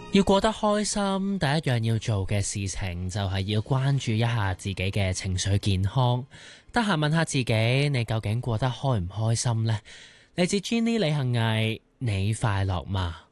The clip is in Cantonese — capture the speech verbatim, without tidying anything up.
要過得開心，第一樣要做嘅事情就係要關注一下自己嘅情緒健康。得閒問下自己，你究竟過得開唔開心呢？嚟自 Jenny 李幸倪，你快樂嗎？